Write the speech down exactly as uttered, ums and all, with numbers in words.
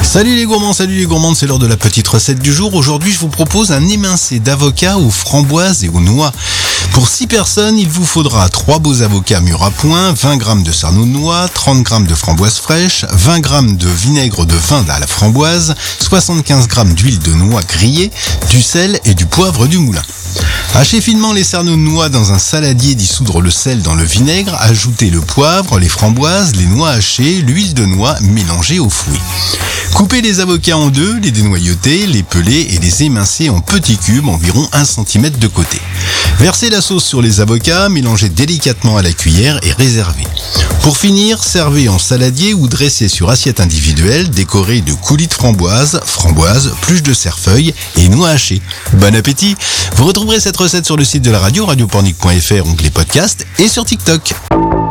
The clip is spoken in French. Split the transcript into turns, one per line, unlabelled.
Salut les gourmands, salut les gourmandes, c'est l'heure de la petite recette du jour. Aujourd'hui, je vous propose un émincé d'avocat aux framboises et aux noix. Pour six personnes, il vous faudra trois beaux avocats mûrs à point, vingt grammes de sarneau de noix, trente grammes de framboises fraîches, vingt grammes de vinaigre de vin à la framboise, soixante-quinze grammes d'huile de noix grillée, du sel et du poivre du moulin. Hachez finement les sarneaux de noix dans un saladier, dissoudre le sel dans le vinaigre, ajoutez le poivre, les framboises, les noix hachées, l'huile de noix mélangée au fouet. Coupez les avocats en deux, les dénoyauter, les peler et les émincer en petits cubes, environ un centimètre de côté. Versez la sauce sur les avocats, mélangez délicatement à la cuillère et réservez. Pour finir, servez en saladier ou dressez sur assiette individuelle, décorée de coulis de framboises, framboises, pluches de cerfeuil et noix hachées. Bon appétit! Vous retrouverez cette recette sur le site de la radio, radio pornic point f r, onglet podcast et sur TikTok.